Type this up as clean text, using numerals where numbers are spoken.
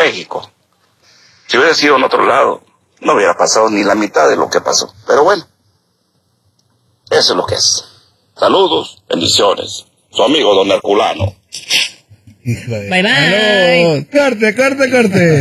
México. Si hubiera sido en otro lado, no hubiera pasado ni la mitad de lo que pasó. Pero bueno, eso es lo que es. Saludos, bendiciones. Su amigo Don Herculano. Bye bye. Corte.